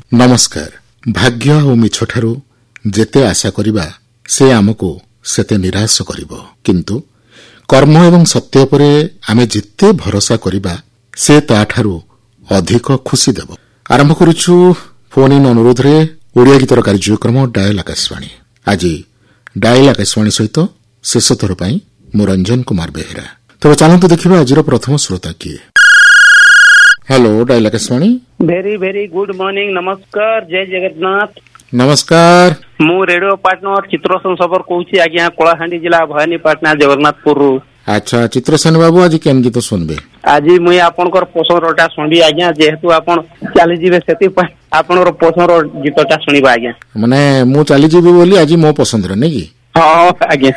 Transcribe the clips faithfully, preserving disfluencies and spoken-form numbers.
नमस्कार। भाग्य और मिछठारू जेते आशा करिबा से आमको सेते निराश करिबो, किंतु कर्म एवं सत्य परे आमे जिते भरोसा करिबा से ताठारू अधिक खुशी देबो। आरंभ करूछु फोन इन अनुरोध रे ओडिया गीतर कार्यक्रम डायल आकाशवाणी। आज डायल आकाशवाणी सहित शेष थर पई मु रंजन कुमार बेहेरा। तो चलंतु देखिबा आजिर प्रथम श्रोता किए। Hello dial Akashvani. Very very good morning, नमस्कार, जय जगन्नाथ। नमस्कार। मु रेडियो पार्टनर चित्रसेन सबर कहूची आज्ञा, कलाहांडी जिला भवानीपाटना जगन्नाथपुर। अच्छा चित्रसेन बाबू, आज केन गीत सुनबे? आज मुई आपनकर पसंदटा सुनबी आज्ञा, जेहेतु आपण चली जिवे सेति आपनकर पसंद गीतटा सुनिबा आज्ञा। माने मु चली जिबे बोली आज मो पसंद रे नै की? हां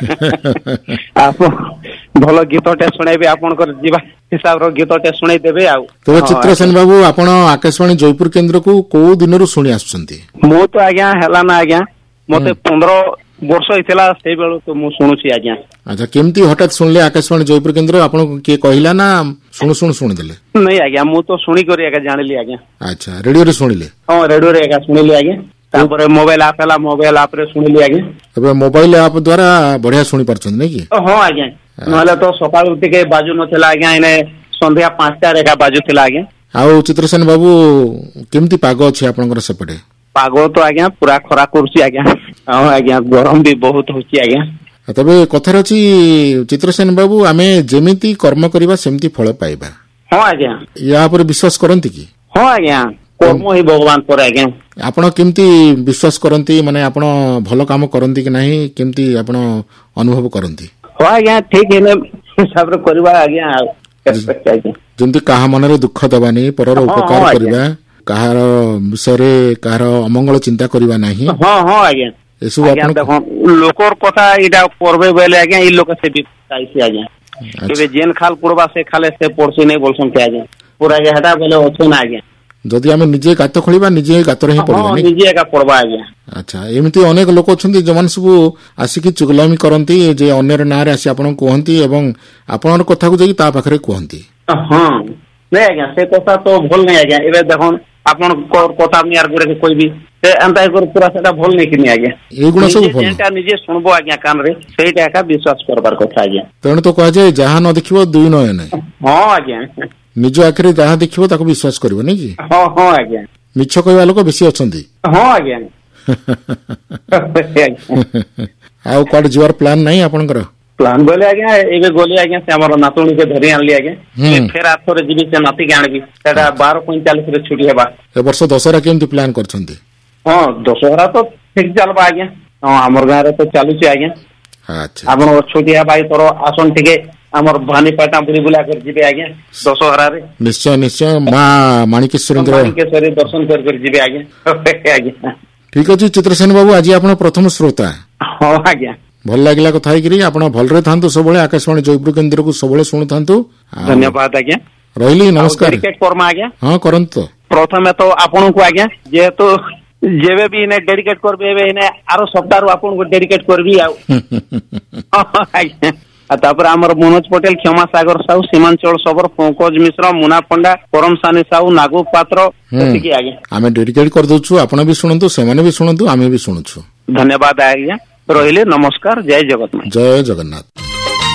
आज्ञा। आप भलो गीतटे सुनाइबे, आपनकर जीवा हिसाब रो गीतटे सुनाइ देबे। आ तो चित्रसेन बाबू, आपण आकाशवाणी जयपुर केंद्र को को दिनरु सुनि आछंती? मो तो आज्ञा हला ना आज्ञा, मते पंद्रह वर्ष हितला से बेलो तो मु सुनुची आज्ञा। अच्छा, केमती हठात सुनले आकाशवाणी जयपुर केंद्र? आपण के कहिला ना सुनु सुनु सुनि देले? नहीं आज्ञा, मु तो सुनी करी आज्ञा जानली आज्ञा। अच्छा, रेडियो रे सुनिले? हां, रेडियो रे आज्ञा सुनिली आज्ञा। तापर मोबाइल ऐप हला, मोबाइल ऐप रे सुनिली आज्ञा। तबे मोबाइल ऐप द्वारा बढ़िया सुनि परछन नै की? हां आज्ञा, नहले तो सकाळ उठी के बाजू नथिला आज्ञा, इने संध्या पाँच टा रेखा बाजू थिला आज्ञा। आउ चित्रसेन बाबू, केमती पागो अछि आपनकर सेपटे? पागो तो आज्ञा पूरा खरा करछि आज्ञा। हां आज्ञा, गरम भी बहुत होछि आज्ञा। तबे कथार अछि चित्रसेन बाबू, आमे जेमिति कर्म करिबा सेमति फल पाइबा। हां आज्ञा, या पर विश्वास करंती की? हां आज्ञा, कर्म ही भगवान पर आज्ञा। आपण केमती विश्वास करंती, माने आपण भलो काम करंती कि नाही, केमती आपण अनुभव करंती? हां आज्ञा, ठीक है हिसाब रे करबा आज्ञा। जेमती काहा मनरे दुख दबानी, परर उपकार करबा, काहार विषय काहार अमंगल चिंता करबा नाही। हां हां आज्ञा, एसु आपण देखो लोकर कथा इडा करबे बेले आज्ञा, ई लोक से भी काईसी आज्ञा। केबे जेन खाल पड़बा से खाले से पड़सी नै बोलसन के आज्ञा, पूरा के हटा बेले ओछो ना आज्ञा। जदि आमे निजे गात खोलिबा, निजे गात रे पड़बा नै, निजे का पड़बा आज्ञा। अच्छा, एमिति अनेक लोक अछंती जमन सब आसी की चुगलामी करंती, जे अन्यर नारे आसी आपण कहंती एवं आपनर कथा को जेकी ता पाखरे कहंती। हां नै आज्ञा, से कथा तो भल नै आज्ञा। एबे देखन आपण कथा नियार गुरे कोई भी से अंता कर पूरा सेटा भल नै किनी आज्ञा। ए गुण सब भल जेटा निजे सुनबो आज्ञा कान रे, सेटा का विश्वास करबार कथा आज्ञा। तेन तो कह जाय जहां न देखिबो दुई नय नै। हां आज्ञा, निज आखिरे जहां देखिबो ताको विश्वास करबो नै की? हां हां आज्ञा, मिछ कहबा लोक बेसी अछंती। हां आज्ञा। आउ कोड जुआर प्लान नै आपनकर? प्लान बोले आज्ञा, एबे गोली आज्ञा से हमर नातुणी के धरि आनली आज्ञा। फेर आथरे जिबी से नाती के आनबी, सेटा बारह पैंतालीस रे छुटी हेबा। ए वर्ष दशहरा केमती प्लान करछंती? हां, दशहरा तो ठीक चलबा आज्ञा। हां, हमर गां रे तो चालू छै आज्ञा। अच्छा, आपन छुटी हेबा ई तोरो आसन ठीके हमर भवानीपाटना बुली बुला कर जिबे आज्ञा दशहरा रे। निश्चय निश्चय, मां माणिकेश्वरी माणिकेश्वरी दर्शन कर कर जिबे आज्ञा। आज्ञा ठीक अछि चित्रसेन बाबू, आज आपण प्रथम श्रोता। हां आज्ञा, भल लागला कथा हेकरी। आपण भलरे थांतु, सबले आकाशवाणी जयपुर केंद्र को सबले सुनथांतु। धन्यवाद आज्ञा, रहिली, नमस्कार। डेडिकेट करमा आज्ञा। हां करंतु। प्रथमे तो आपण को आज्ञा, जेहेतु जेबे भी ने डेडिकेट करबे, ने आरो सप्ताह आपण को डेडिकेट करबी आ आज्ञा। आ तापर हमर मनोज पटेल, क्षमा सागर साहू, सीमांचल सबर, पंकज मिश्र, मुना पंडा, परम सानी साहू, नागू पात्र, एतिकी आज्ञा आमे डेडिकेट कर दोछु। आपण भी सुनंतु, सेमाने भी सुनंतु, आमे भी सुनुछु। धन्यवाद आज्ञा, रहिले, नमस्कार, जय जगन्नाथ। जय जगन्नाथ।